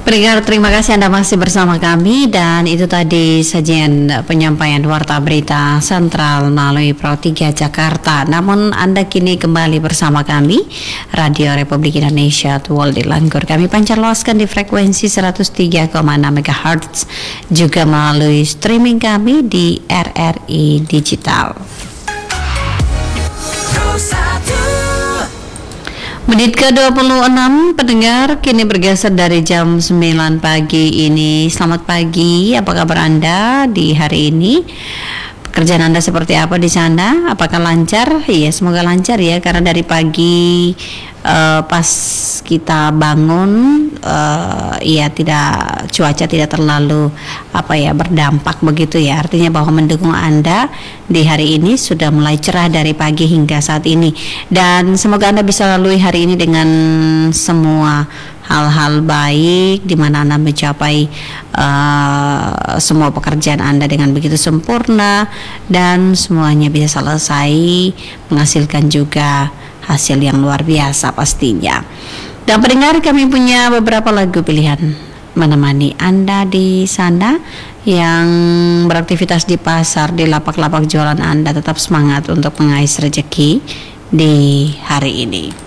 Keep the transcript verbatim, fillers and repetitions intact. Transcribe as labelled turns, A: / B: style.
A: Pendengar, terima kasih Anda masih bersama kami, dan itu tadi sajian penyampaian Warta Berita Sentral melalui Pro tiga Jakarta. Namun Anda kini kembali bersama kami, Radio Republik Indonesia Tuol di Langgur. Kami pancar luaskan di frekuensi seratus tiga koma enam megahertz, juga melalui streaming kami di R R I Digital. Menit ke dua puluh enam, pendengar, kini bergeser dari jam sembilan pagi ini. Selamat pagi, apa kabar Anda di hari ini? Pekerjaan Anda seperti apa di sana? Apakah lancar? Iya, semoga lancar ya, karena dari pagi uh, pas kita bangun, uh, ya tidak cuaca tidak terlalu apa ya berdampak begitu ya. Artinya bahwa mendukung Anda di hari ini sudah mulai cerah dari pagi hingga saat ini, dan semoga Anda bisa lalui hari ini dengan semua hal-hal baik, di mana Anda mencapai uh, semua pekerjaan Anda dengan begitu sempurna, dan semuanya bisa selesai menghasilkan juga hasil yang luar biasa pastinya. Dan pendengar, kami punya beberapa lagu pilihan menemani Anda di sana yang beraktivitas di pasar, di lapak-lapak jualan Anda. Tetap semangat untuk mengais rezeki di hari ini.